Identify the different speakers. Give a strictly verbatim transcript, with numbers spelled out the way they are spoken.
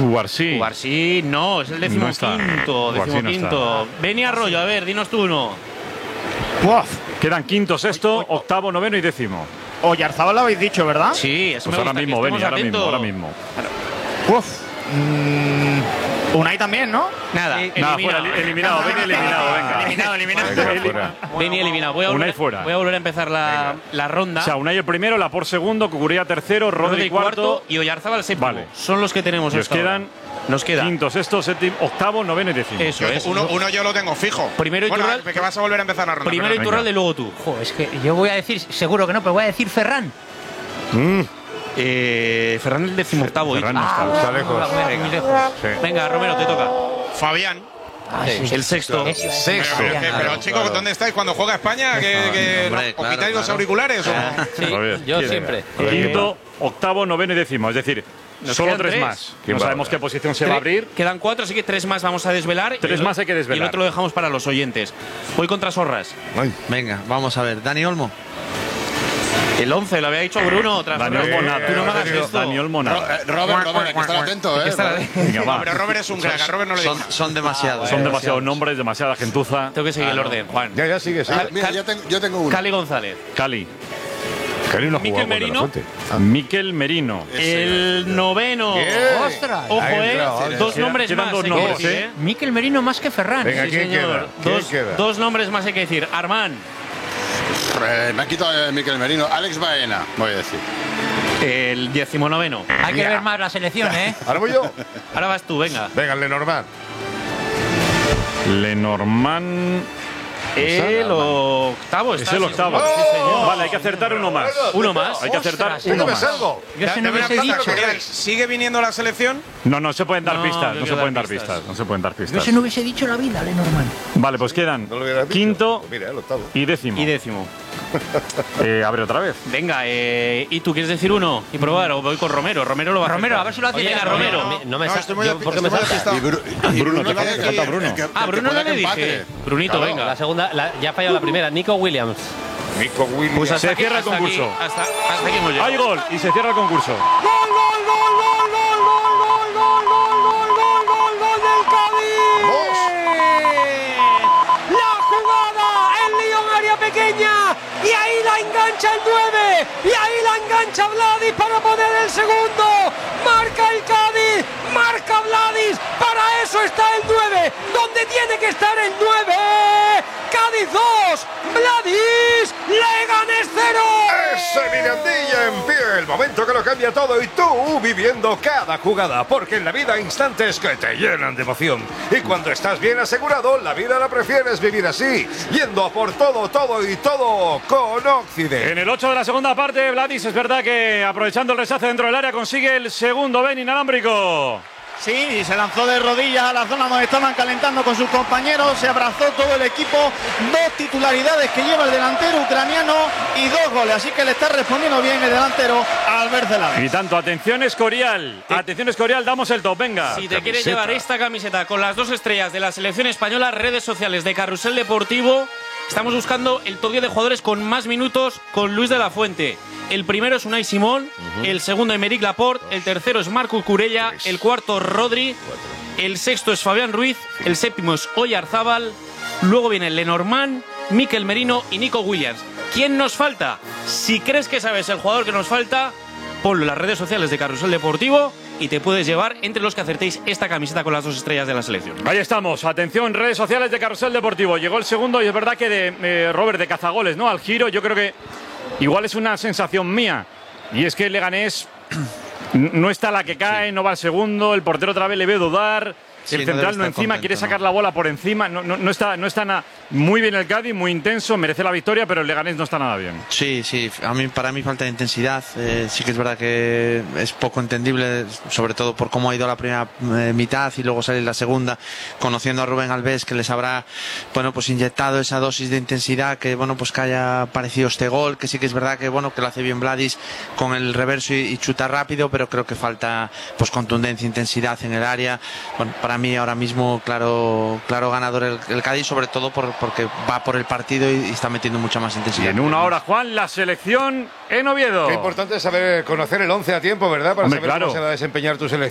Speaker 1: Cubarsí.
Speaker 2: Cubarsí, no, es el decimoquinto.
Speaker 1: No
Speaker 2: decimoquinto. No Beni Arroyo, a ver, dinos tú uno.
Speaker 1: Uf. Quedan quinto, sexto, octavo, noveno y décimo.
Speaker 3: Oyarzabal lo habéis dicho, ¿verdad?
Speaker 2: Sí, eso
Speaker 1: pues
Speaker 2: me
Speaker 1: ahora
Speaker 2: gusta,
Speaker 1: mismo,
Speaker 2: que
Speaker 1: Beni, ahora
Speaker 2: estemos
Speaker 1: mismo, ahora
Speaker 2: atentos.
Speaker 1: mismo.
Speaker 3: Uf. Mm, Unai también, ¿no?
Speaker 2: Nada,
Speaker 1: Sí. Nada, fuera, eliminado, Beni eliminado, venga.
Speaker 3: Eliminado, eliminado.
Speaker 1: Venga, fuera.
Speaker 2: Beni eliminado. Voy a,
Speaker 1: Unai
Speaker 2: volver,
Speaker 1: fuera.
Speaker 2: voy a volver a empezar la, la ronda.
Speaker 1: O sea, Unai el primero, Laporte segundo, Cucurella tercero, Rodri,
Speaker 2: Rodri
Speaker 1: cuarto.
Speaker 2: y Oyarzabal séptimo.
Speaker 1: Vale.
Speaker 2: Son los que tenemos
Speaker 1: Y os
Speaker 2: hasta ahora.
Speaker 1: quedan
Speaker 2: Nos queda
Speaker 1: quinto, sexto, séptimo, octavo, noveno y décimo.
Speaker 2: Eso es.
Speaker 4: Uno, uno yo lo tengo fijo.
Speaker 2: Primero
Speaker 4: bueno,
Speaker 2: Iturralde.
Speaker 4: que vas a volver a empezar la ronda.
Speaker 2: Primero
Speaker 4: perdón.
Speaker 2: Iturralde y luego tú.
Speaker 5: Jo, es que yo voy a decir, seguro que no, pero voy a decir Ferran.
Speaker 1: Mm.
Speaker 2: Eh, Ferran el decimoctavo.
Speaker 1: Ferran no
Speaker 5: Ah,
Speaker 1: está, está lejos.
Speaker 5: muy muy lejos.
Speaker 1: Sí.
Speaker 2: Venga, Romero, te toca.
Speaker 4: Fabián.
Speaker 5: Ah, sí.
Speaker 2: El sexto.
Speaker 5: Eso, eso,
Speaker 6: Sexto.
Speaker 4: Pero,
Speaker 5: Fabián.
Speaker 4: que- pero,
Speaker 6: Claro,
Speaker 4: chicos,
Speaker 6: claro.
Speaker 4: ¿dónde estáis cuando juega España? ¿Que, que
Speaker 6: Hombre,
Speaker 4: ¿Os
Speaker 6: claro,
Speaker 4: quitáis los
Speaker 6: claro.
Speaker 4: auriculares? o?
Speaker 2: Sí,
Speaker 1: A ver,
Speaker 7: Yo
Speaker 1: ¿quién?
Speaker 7: siempre.
Speaker 1: Quinto, octavo, noveno y décimo. Es decir,
Speaker 2: Nos
Speaker 1: solo
Speaker 2: quedan
Speaker 1: tres,
Speaker 2: tres.
Speaker 1: más.
Speaker 6: Qué
Speaker 1: No sabemos
Speaker 6: barbaridad.
Speaker 1: qué posición se va a abrir.
Speaker 2: Quedan cuatro, así que tres más vamos a desvelar.
Speaker 1: Tres
Speaker 2: Y el-
Speaker 1: más hay que desvelar.
Speaker 2: Y el otro lo dejamos para los oyentes. Voy contra Sorras.
Speaker 6: Ay.
Speaker 7: Venga, vamos a ver. Dani Olmo.
Speaker 2: El once, lo había dicho Bruno. Otra
Speaker 1: Daniel
Speaker 2: vez.
Speaker 1: Monada.
Speaker 2: Tú no me hagas esto.
Speaker 1: Daniel
Speaker 6: Ro-
Speaker 1: Monada.
Speaker 6: eh, Robert, Robert, hay que estar atento,
Speaker 2: Hay que
Speaker 6: ¿eh?
Speaker 2: estar-
Speaker 1: Venga,
Speaker 4: No,
Speaker 1: va.
Speaker 4: pero Robert es un crack. A Robert no le
Speaker 7: Son,
Speaker 4: digas.
Speaker 7: son demasiados.
Speaker 1: Son demasiados nombres, demasiada gentuza.
Speaker 2: Tengo que seguir el orden, Juan.
Speaker 6: Ya, ya sigue, sigue.
Speaker 2: Cal-
Speaker 6: Mira,
Speaker 2: Cal-
Speaker 6: ya tengo, yo tengo uno.
Speaker 2: Cali González.
Speaker 1: Cali.
Speaker 6: Cali no ha
Speaker 2: Miquel
Speaker 6: jugado con De La
Speaker 2: Merino.
Speaker 6: Fuente.
Speaker 1: Miquel Merino.
Speaker 2: El noveno.
Speaker 6: Bien.
Speaker 5: ¡Ostras!
Speaker 2: Ojo,
Speaker 6: Ahí
Speaker 2: eh.
Speaker 6: entrado,
Speaker 2: Dos
Speaker 1: Quedan-
Speaker 2: nombres
Speaker 1: quedan
Speaker 2: más.
Speaker 1: dos
Speaker 2: hay que
Speaker 1: nombres,
Speaker 2: decir,
Speaker 1: ¿eh?
Speaker 5: Miquel Merino más que Ferran.
Speaker 6: Venga,
Speaker 2: Sí,
Speaker 6: ¿quién
Speaker 2: señor.
Speaker 6: queda? ¿Quién
Speaker 2: Dos,
Speaker 6: queda?
Speaker 2: dos nombres más hay que decir. Armán.
Speaker 6: Eh, me ha quitado eh, Miquel Merino. Alex Baena, voy a decir.
Speaker 2: El decimonoveno.
Speaker 5: Hay que ver más la selección, ¿eh?
Speaker 6: Ahora voy yo.
Speaker 2: Ahora vas tú, venga.
Speaker 6: Venga, el Lenormand.
Speaker 1: Lenormand.
Speaker 2: El octavo.
Speaker 1: Es
Speaker 2: está,
Speaker 1: el
Speaker 2: sí,
Speaker 1: octavo.
Speaker 2: señor. Sí, señor.
Speaker 1: Vale, hay que acertar uno más.
Speaker 2: Uno más.
Speaker 1: Hay que acertar
Speaker 5: Ostras,
Speaker 1: uno
Speaker 6: me
Speaker 1: más.
Speaker 6: salgo.
Speaker 5: Yo se no
Speaker 4: Dame una
Speaker 5: hubiese
Speaker 4: plaza,
Speaker 5: dicho.
Speaker 4: Gabriel. ¿Sigue viniendo la selección?
Speaker 1: No, no se pueden dar
Speaker 2: No,
Speaker 1: pistas.
Speaker 2: yo
Speaker 1: No se
Speaker 2: quiero
Speaker 1: pueden
Speaker 2: dar
Speaker 1: dar
Speaker 2: pistas.
Speaker 1: pistas. No se pueden dar
Speaker 5: Yo
Speaker 1: pistas.
Speaker 5: se no hubiese dicho la vida, Lenormand.
Speaker 1: Vale, pues quedan
Speaker 6: No lo hubieras dicho.
Speaker 1: quinto
Speaker 6: Mira, el octavo.
Speaker 1: y décimo.
Speaker 2: Y décimo.
Speaker 1: Eh, abre otra vez.
Speaker 2: Venga, eh, ¿y tú quieres decir uno? Y probar, o voy con Romero. Romero lo va a
Speaker 5: Romero,
Speaker 2: acertar.
Speaker 5: a ver si lo hace
Speaker 2: Oye,
Speaker 5: bien.
Speaker 2: venga, Romero.
Speaker 7: No, no me
Speaker 6: No,
Speaker 7: sa-
Speaker 6: estoy muy
Speaker 7: yo-
Speaker 6: api-
Speaker 7: ¿por qué me
Speaker 6: estoy muy
Speaker 7: saltas?
Speaker 6: apistado. Y Bru- y
Speaker 1: Bruno,
Speaker 6: Bruno
Speaker 1: te
Speaker 6: le
Speaker 1: falta-
Speaker 6: dije
Speaker 1: te falta Bruno.
Speaker 6: que-
Speaker 2: Ah,
Speaker 6: que
Speaker 2: Bruno
Speaker 6: pueda
Speaker 2: no le
Speaker 6: que
Speaker 2: dije.
Speaker 6: empate.
Speaker 2: Brunito,
Speaker 6: Claro.
Speaker 2: venga.
Speaker 7: La segunda, la- ya ha fallado la primera. Nico Williams.
Speaker 6: Nico Williams.
Speaker 2: Pues hasta
Speaker 1: Se
Speaker 2: aquí-
Speaker 1: cierra el
Speaker 2: hasta aquí-
Speaker 1: concurso.
Speaker 2: hasta, hasta aquí hemos llegado.
Speaker 1: Hay gol y se cierra el concurso.
Speaker 8: La jugada, el Lyon área pequeña y ahí la engancha el nueve y ahí la engancha Vladis para poner el segundo. Marca el Cádiz, marca Vladis, para eso está el nueve, donde tiene que estar el nueve. Cádiz dos, Vladis, Leganés cero.
Speaker 6: Ese Mirandilla en pie, el momento que lo cambia todo y tú viviendo cada jugada, porque en la vida hay instantes que te llenan de emoción y cuando estás bien asegurado, la vida la prefieres vivir así, yendo a por todo, todo y todo con Occident.
Speaker 1: En el ocho de la segunda parte, Vladis es verdad que aprovechando el rechace dentro del área consigue el segundo Ben inalámbrico.
Speaker 3: Sí, se lanzó de rodillas a la zona donde estaban calentando con sus compañeros, se abrazó todo el equipo, dos titularidades que lleva el delantero ucraniano y dos goles, así que le está respondiendo bien el delantero Albert Celades.
Speaker 1: Y tanto, atención Escorial, atención Escorial, damos el top, venga.
Speaker 2: Si te quieres llevar esta camiseta con las dos estrellas de la selección española, redes sociales de Carrusel Deportivo, estamos buscando el top diez de jugadores con más minutos con Luis de la Fuente. El primero es Unai Simón, el segundo Aymeric Laporte, el tercero es Marco Cucurella, el cuarto Rodri, el sexto es Fabián Ruiz, el séptimo es Oyarzabal, luego viene Lenormand, Miquel Merino y Nico Williams. ¿Quién nos falta? Si crees que sabes el jugador que nos falta, ponlo en las redes sociales de Carrusel Deportivo y te puedes llevar entre los que acertéis esta camiseta con las dos estrellas de la selección.
Speaker 1: Ahí estamos, atención, redes sociales de Carrusel Deportivo. Llegó el segundo y es verdad que de eh, Robert de Cazagoles, ¿no? Al giro, yo creo que igual es una sensación mía. Y es que el Leganés no está la que cae, no va al segundo, el portero otra vez le ve dudar.
Speaker 7: Sí,
Speaker 1: el
Speaker 7: no
Speaker 1: central
Speaker 7: debe
Speaker 1: no
Speaker 7: estar
Speaker 1: encima,
Speaker 7: contento,
Speaker 1: quiere sacar
Speaker 7: ¿no?
Speaker 1: la bola por encima. No, no, no está, no está nada. Muy bien el Cádiz, muy intenso, merece la victoria, pero el Leganés no está nada bien.
Speaker 7: Sí, sí, a mí, para mí falta de intensidad. Eh, sí que es verdad que es poco entendible, sobre todo por cómo ha ido la primera eh, mitad y luego salir la segunda, conociendo a Rubén Alves, que les habrá, bueno, pues inyectado esa dosis de intensidad que, bueno, pues que haya parecido este gol, que sí que es verdad que, bueno, que lo hace bien Vladis con el reverso y, y chuta rápido, pero creo que falta, pues, contundencia, intensidad en el área. Bueno, para mí ahora mismo claro, claro ganador el, el Cádiz, sobre todo por, porque va por el partido y, y está metiendo mucha más
Speaker 1: Y
Speaker 7: intensidad.
Speaker 1: en una hora, Juan, la selección en Oviedo.
Speaker 6: Qué importante es saber conocer el once a tiempo, ¿verdad? Para
Speaker 1: Hombre,
Speaker 6: saber
Speaker 1: claro.
Speaker 6: cómo se va a desempeñar tu selección.